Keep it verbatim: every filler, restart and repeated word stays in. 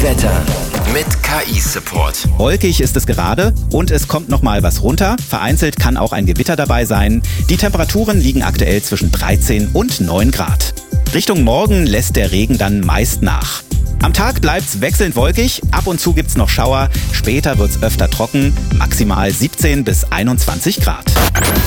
Wetter mit K I-Support. Wolkig ist es gerade und es kommt noch mal was runter. Vereinzelt kann auch ein Gewitter dabei sein. Die Temperaturen liegen aktuell zwischen dreizehn und neun Grad. Richtung Morgen lässt der Regen dann meist nach. Am Tag bleibt's wechselnd wolkig, ab und zu gibt's noch Schauer, später wird's öfter trocken, maximal siebzehn bis einundzwanzig Grad.